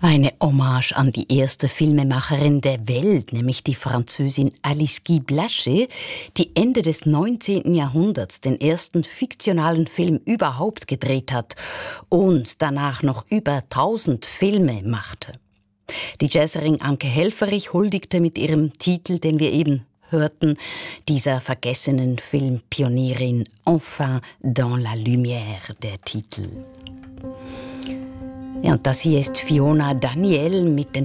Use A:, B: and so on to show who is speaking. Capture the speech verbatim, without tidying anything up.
A: Eine Hommage an die erste Filmemacherin der Welt, nämlich die Französin Alice Guy Blaché, die Ende des neunzehnten Jahrhunderts den ersten fiktionalen Film überhaupt gedreht hat und danach noch über tausend Filme machte. Die Jazzerin Anke Helfferich huldigte mit ihrem Titel, den wir eben hörten, dieser vergessenen Filmpionierin Enfin dans la lumière, der Titel. Ja, und das hier ist Fiona Daniel mit den